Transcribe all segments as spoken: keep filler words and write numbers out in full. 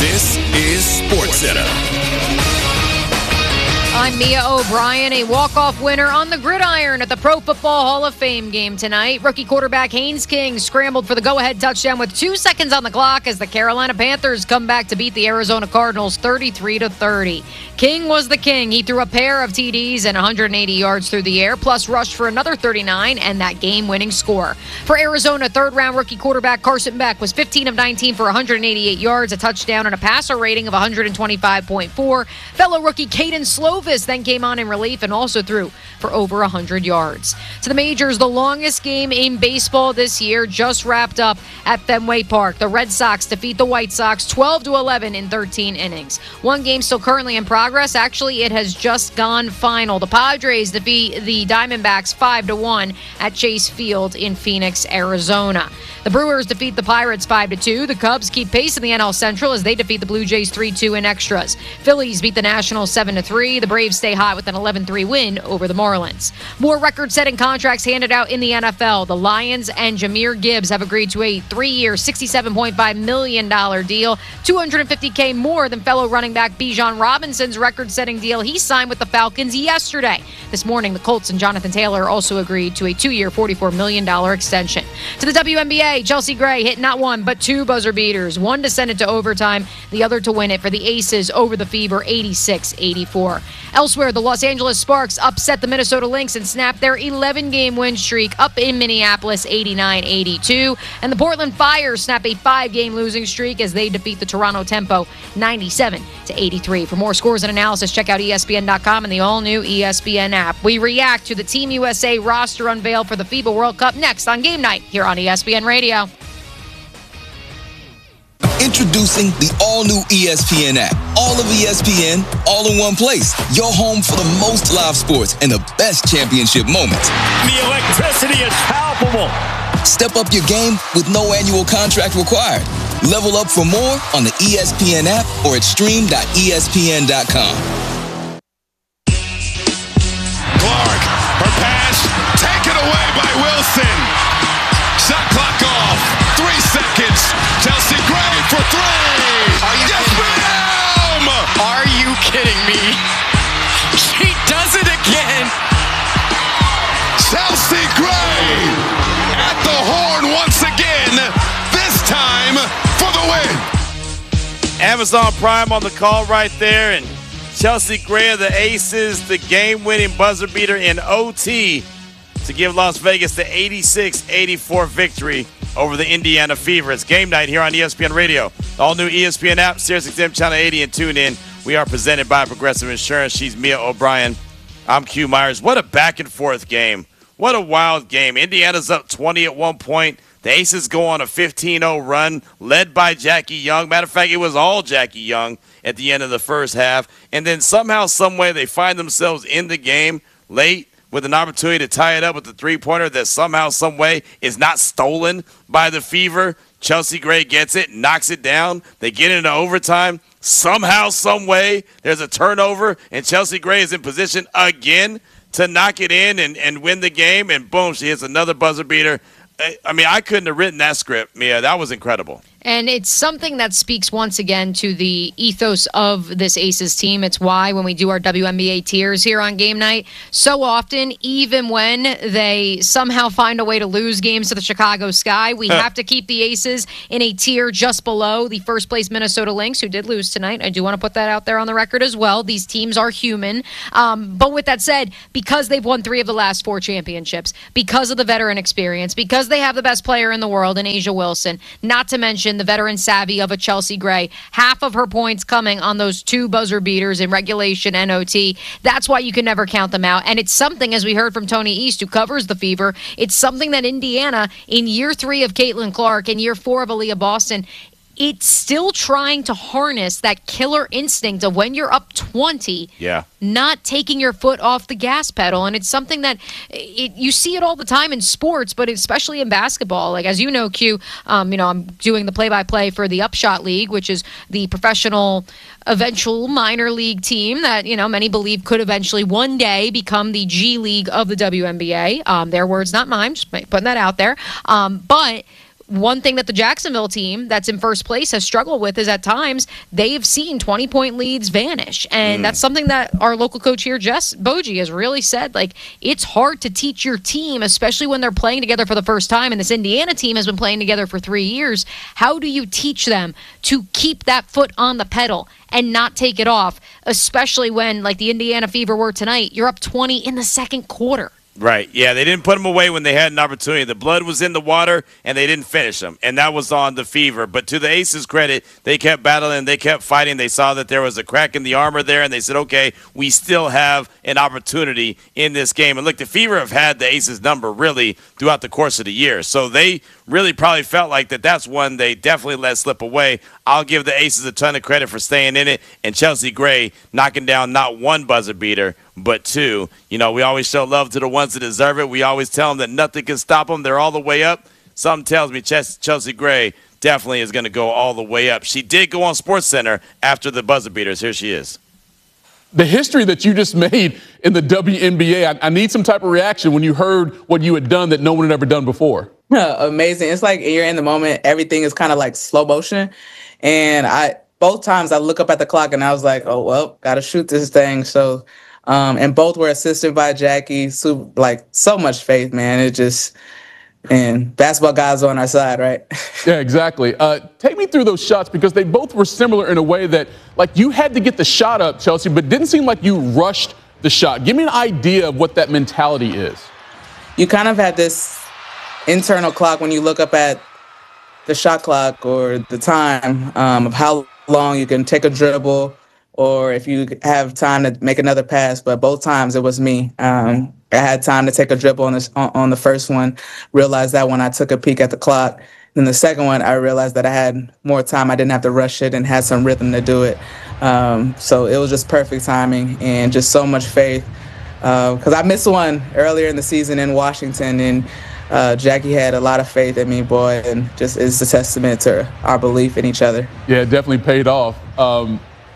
This is SportsCenter. I'm Mia O'Brien, a walk-off winner on the gridiron at the Pro Football Hall of Fame game tonight. Rookie quarterback Haynes King scrambled for the go-ahead touchdown with two seconds on the clock as the Carolina Panthers come back to beat the Arizona Cardinals thirty-three to thirty. King was the king. He threw a pair of T Ds and one hundred eighty yards through the air, plus rushed for another thirty-nine and that game-winning score. For Arizona, third-round rookie quarterback Carson Beck was fifteen of nineteen for one hundred eighty-eight yards, a touchdown, and a passer rating of one twenty-five point four. Fellow rookie Caden Slovis then came on in relief and also threw for over one hundred yards. To the majors, the longest game in baseball this year just wrapped up at Fenway Park. The Red Sox defeat the White Sox twelve to eleven in thirteen innings. One game still currently in progress. Actually, it has just gone final. The Padres defeat the Diamondbacks five to one at Chase Field in Phoenix, Arizona. The Brewers defeat the Pirates five to two. The Cubs keep pace in the N L Central as they defeat the Blue Jays three two in extras. Phillies beat the Nationals seven to three. The Braves stay hot with an eleven three win over the Marlins. More record-setting contracts handed out in the N F L. The Lions and Jahmyr Gibbs have agreed to a three-year, sixty-seven point five million dollars deal, two hundred fifty thousand dollars more than fellow running back Bijan Robinson's record-setting deal he signed with the Falcons yesterday. This morning, the Colts and Jonathan Taylor also agreed to a two-year, forty-four million dollars extension. To the W N B A, Chelsea Gray hit not one, but two buzzer beaters. One to send it to overtime, the other to win it for the Aces over the Fever, eighty-six eighty-four. Elsewhere, the Los Angeles Sparks upset the Minnesota Lynx and snapped their eleven-game win streak up in Minneapolis, eighty-nine eighty-two. And the Portland Fire snap a five-game losing streak as they defeat the Toronto Tempo, ninety-seven to eighty-three. For more scores and analysis, check out E S P N dot com and the all-new E S P N app. We react to the Team U S A roster unveiled for the FIBA World Cup next on Game Night here on E S P N Radio. Introducing the all-new E S P N app. All of E S P N, all in one place. Your home for the most live sports and the best championship moments. The electricity is palpable. Step up your game with no annual contract required. Level up for more on the E S P N app or at stream dot E S P N dot com. Clark, her pass, taken away by Wilson. Shot clock off. Three seconds. Chelsea Gray for three. Are you yes, kidding? ma'am! Are you kidding me? She does it again. Chelsea Gray at the horn once again. This time for the win. Amazon Prime on the call right there, and Chelsea Gray of the Aces, the game-winning buzzer beater in O T to give Las Vegas the eighty-six eighty-four victory over the Indiana Fever. It's Game Night here on E S P N Radio. The all-new E S P N app, Sirius X M Channel eighty, and tune in. We are presented by Progressive Insurance. She's Mia O'Brien. I'm Q Myers. What a back-and-forth game. What a wild game. Indiana's up twenty at one point. The Aces go on a fifteen oh run, led by Jackie Young. Matter of fact, it was all Jackie Young at the end of the first half. And then somehow, someway, they find themselves in the game late with an opportunity to tie it up with the three-pointer that somehow, someway is not stolen by the Fever. Chelsea Gray gets it, knocks it down. They get into overtime. Somehow, someway, there's a turnover, and Chelsea Gray is in position again to knock it in and, and win the game. And boom, she hits another buzzer beater. I mean, I couldn't have written that script, Mia. That was incredible. And it's something that speaks once again to the ethos of this Aces team. It's why when we do our W N B A tiers here on Game Night, so often, even when they somehow find a way to lose games to the Chicago Sky, we have to keep the Aces in a tier just below the first place Minnesota Lynx, who did lose tonight. I do want to put that out there on the record as well. These teams are human. Um, but with that said, because they've won three of the last four championships, because of the veteran experience, because they have the best player in the world in A'ja Wilson, not to mention the veteran savvy of a Chelsea Gray, half of her points coming on those two buzzer beaters in regulation and O T. That's why you can never count them out. And it's something, as we heard from Tony East, who covers the Fever, it's something that Indiana, in year three of Caitlin Clark, in year four of Aaliyah Boston, it's still trying to harness that killer instinct of when you're up twenty, yeah, not taking your foot off the gas pedal. And it's something that it, you see it all the time in sports, but especially in basketball. Like, as you know, Q, um, you know, I'm doing the play-by-play for the Upshot League, which is the professional eventual minor league team that, you know, many believe could eventually one day become the G League of the W N B A. Um, their words, not mine, just putting that out there. Um, but one thing that the Jacksonville team that's in first place has struggled with is at times they've seen twenty-point leads vanish. And mm. that's something that our local coach here, Jess Bogie, has really said. Like, it's hard to teach your team, especially when they're playing together for the first time. And this Indiana team has been playing together for three years. How do you teach them to keep that foot on the pedal and not take it off, especially when, like the Indiana Fever were tonight, you're up twenty in the second quarter? Right. Yeah, they didn't put them away when they had an opportunity. The blood was in the water, and they didn't finish them, and that was on the Fever. But to the Aces' credit, they kept battling, they kept fighting. They saw that there was a crack in the armor there, and they said, okay, we still have an opportunity in this game. And look, the Fever have had the Aces' number really throughout the course of the year, so they really probably felt like that that's one they definitely let slip away. I'll give the Aces a ton of credit for staying in it, and Chelsea Gray knocking down not one buzzer beater, but two. You know, we always show love to the ones that deserve it. We always tell them that nothing can stop them. They're all the way up. Something tells me Chelsea Gray definitely is going to go all the way up. She did go on SportsCenter after the buzzer beaters. Here she is. The history that you just made in the W N B A, I, I need some type of reaction when you heard what you had done that no one had ever done before. Amazing. It's like you're in the moment. Everything is kind of like slow motion. And I both times I look up at the clock and I was like, oh, well, got to shoot this thing. So, um, and both were assisted by Jackie. So, like, so much faith, man. It just, and basketball guys on our side, right? Yeah, exactly. Uh, take me through those shots because they both were similar in a way that, like, you had to get the shot up, Chelsea, but didn't seem like you rushed the shot. Give me an idea of what that mentality is. You kind of had this internal clock when you look up at the shot clock or the time um, of how long you can take a dribble or if you have time to make another pass. But both times it was me. Um, I had time to take a dribble on, this, on, on the first one, realized that when I took a peek at the clock. Then the second one, I realized that I had more time. I didn't have to rush it and had some rhythm to do it. Um, so it was just perfect timing and just so much faith. Because uh, I missed one earlier in the season in Washington, and Uh, Jackie had a lot of faith in me, boy, and just is a testament to our belief in each other. Yeah, it definitely paid off. Um,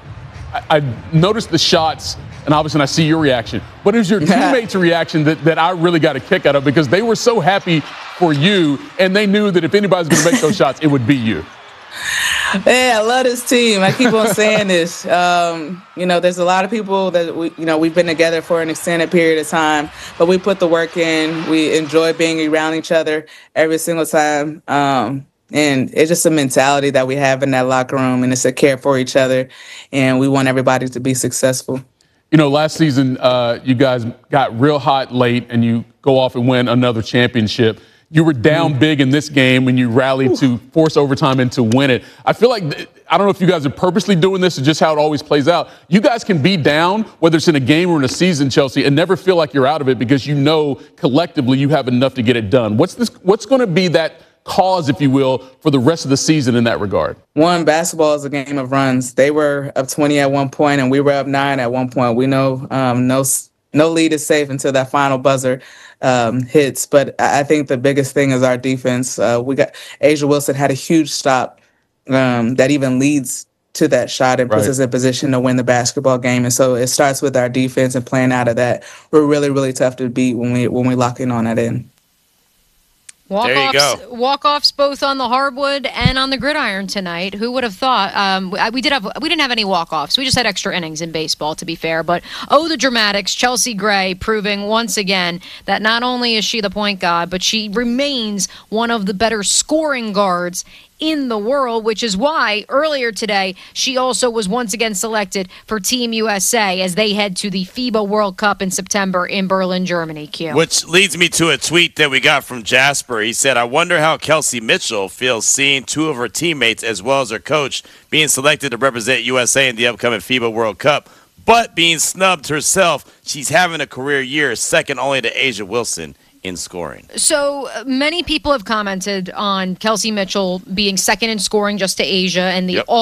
I, I noticed the shots, and obviously I see your reaction. What is your teammates' reaction that, that I really got a kick out of? Because they were so happy for you, and they knew that if anybody's going to make those shots, it would be you. Yeah, I love this team. I keep on saying this. Um, you know, there's a lot of people that we, you know, we've been together for an extended period of time, but we put the work in. We enjoy being around each other every single time. Um, and it's just a mentality that we have in that locker room, and it's a care for each other. And we want everybody to be successful. You know, last season, uh, you guys got real hot late and you go off and win another championship. You were down big in this game when you rallied to force overtime and to win it. I feel like, I don't know if you guys are purposely doing this or just how it always plays out. You guys can be down, whether it's in a game or in a season, Chelsea, and never feel like you're out of it because you know collectively you have enough to get it done. What's this? What's going to be that cause, if you will, for the rest of the season in that regard? One, basketball is a game of runs. They were up twenty at one point, and we were up nine at one point. We know um, no no lead is safe until that final buzzer um, hits. But I think the biggest thing is our defense. Uh, we got A'ja Wilson had a huge stop um, that even leads to that shot and puts right. us in position to win the basketball game. And so it starts with our defense and playing out of that. We're really, really tough to beat when we when we lock in on that end. Walk-offs, walk-offs both on the hardwood and on the gridiron tonight. Who would have thought? Um, we, we did have we didn't have any walk-offs. We just had extra innings in baseball, to be fair. But oh, the dramatics! Chelsea Gray proving once again that not only is she the point guard, but she remains one of the better scoring guards in the world, which is why earlier today she also was once again selected for Team U S A as they head to the FIBA World Cup in September in Berlin, Germany. Q. Which leads me to a tweet that we got from Jasper. He said, I wonder how Kelsey Mitchell feels seeing two of her teammates as well as her coach being selected to represent U S A in the upcoming FIBA World Cup, but being snubbed herself. She's having a career year, second only to A'ja Wilson in scoring. So uh, many people have commented on Kelsey Mitchell being second in scoring just to A'ja and the yep. all